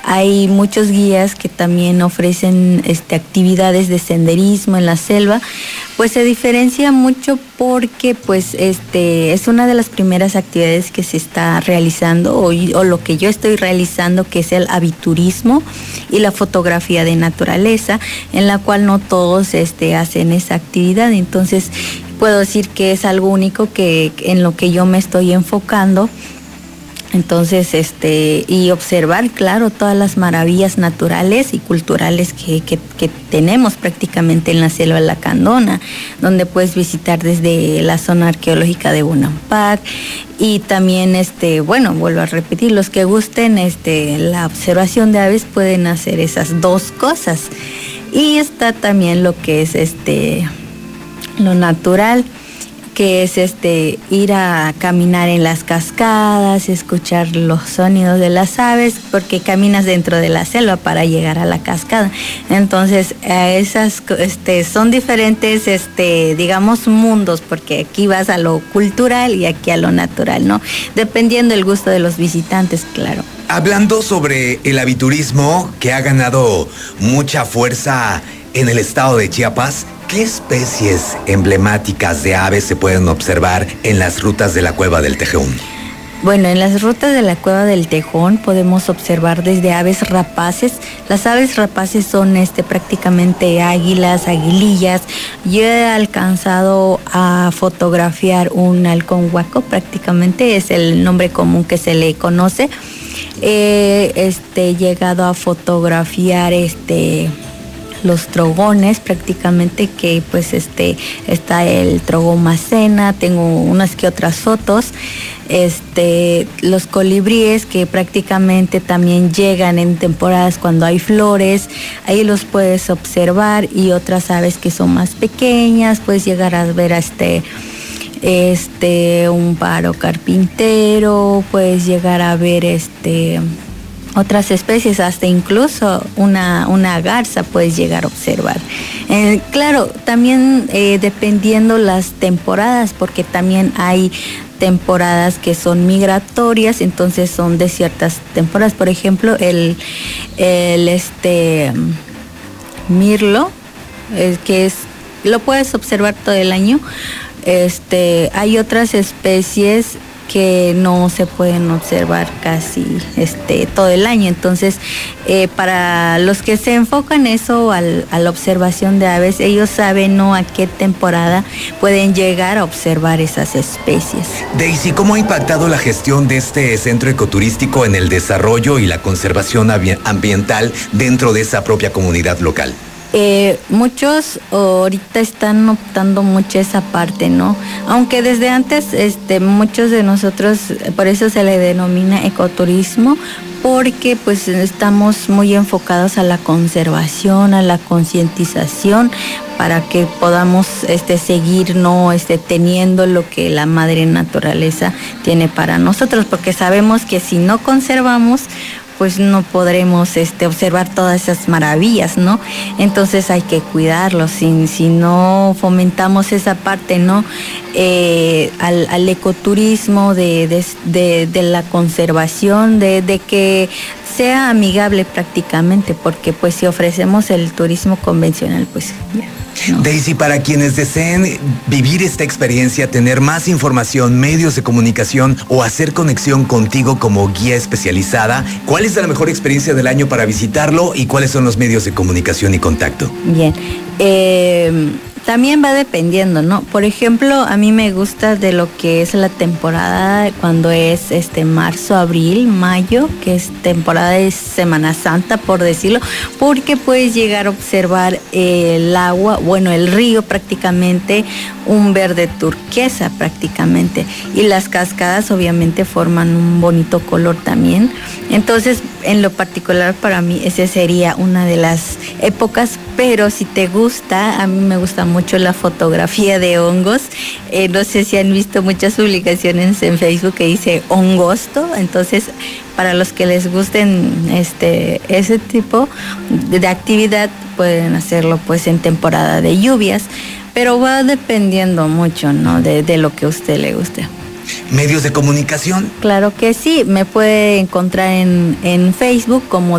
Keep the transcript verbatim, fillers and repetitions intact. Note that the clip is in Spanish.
Hay muchos guías que también ofrecen este, actividades de senderismo en la selva. Pues se diferencia mucho porque pues este es una de las primeras actividades que se está realizando o, o lo que yo estoy realizando, que es el aviturismo y la fotografía de naturaleza, en la cual no todos este, hacen esa actividad. Entonces puedo decir que es algo único que en lo que yo me estoy enfocando. Entonces, este, y observar, claro, todas las maravillas naturales y culturales que, que, que tenemos prácticamente en la selva lacandona, donde puedes visitar desde la zona arqueológica de Bonampak y también, este, bueno, vuelvo a repetir, los que gusten, este, la observación de aves pueden hacer esas dos cosas. Y está también lo que es, este, lo natural, que es este ir a caminar en las cascadas, escuchar los sonidos de las aves, porque caminas dentro de la selva para llegar a la cascada. Entonces, esas este, son diferentes, este, digamos, mundos, porque aquí vas a lo cultural y aquí a lo natural, ¿no? Dependiendo del gusto de los visitantes, claro. Hablando sobre el aviturismo, que ha ganado mucha fuerza en el estado de Chiapas, ¿qué especies emblemáticas de aves se pueden observar en las rutas de la Cueva del Tejón? Bueno, en las rutas de la Cueva del Tejón podemos observar desde aves rapaces. Las aves rapaces son este, prácticamente águilas, aguilillas. Yo he alcanzado a fotografiar un halcón huaco, prácticamente es el nombre común que se le conoce. He este, llegado a fotografiar este... los trogones, prácticamente, que pues este está el trogón macena, tengo unas que otras fotos, este los colibríes, que prácticamente también llegan en temporadas cuando hay flores, ahí los puedes observar, y otras aves que son más pequeñas, puedes llegar a ver a este este un pájaro carpintero, puedes llegar a ver este otras especies, hasta incluso una, una garza puedes llegar a observar. Eh, claro, también eh, dependiendo las temporadas, porque también hay temporadas que son migratorias, entonces son de ciertas temporadas. Por ejemplo, el, el este mirlo, eh, que es, lo puedes observar todo el año. Este, hay otras especies que no se pueden observar casi este todo el año. Entonces, eh, para los que se enfocan eso al, a la observación de aves, ellos saben no a qué temporada pueden llegar a observar esas especies. Daisy, ¿cómo ha impactado la gestión de este centro ecoturístico en el desarrollo y la conservación ambiental dentro de esa propia comunidad local? Eh, muchos ahorita están optando mucho esa parte, ¿no? Aunque desde antes, este, muchos de nosotros, por eso se le denomina ecoturismo, porque pues estamos muy enfocados a la conservación, a la concientización, para que podamos este, seguir no este, teniendo lo que la madre naturaleza tiene para nosotros, porque sabemos que si no conservamos, pues no podremos este, observar todas esas maravillas, ¿no? Entonces hay que cuidarlos, si, si no fomentamos esa parte, ¿no? Eh, al, al ecoturismo, de, de, de, de la conservación, de, de que sea amigable prácticamente, porque pues si ofrecemos el turismo convencional, pues ya. No. Daisy, para quienes deseen vivir esta experiencia, tener más información, medios de comunicación o hacer conexión contigo como guía especializada, ¿cuál es la mejor experiencia del año para visitarlo y cuáles son los medios de comunicación y contacto? Bien, eh, también va dependiendo, ¿no? Por ejemplo, a mí me gusta de lo que es la temporada cuando es este marzo, abril, mayo, que es temporada de Semana Santa, por decirlo, porque puedes llegar a observar el agua, bueno, el río prácticamente, un verde turquesa prácticamente, y las cascadas obviamente forman un bonito color también. Entonces, en lo particular para mí, esa sería una de las épocas, pero si te gusta, a mí me gusta mucho la fotografía de hongos. Eh, no sé si han visto muchas publicaciones en Facebook que dice hongosto, entonces para los que les gusten este ese tipo de actividad pueden hacerlo pues en temporada de lluvias, pero va dependiendo mucho, ¿no? de, de lo que a usted le guste. ¿Medios de comunicación? Claro que sí, me puede encontrar en, en Facebook como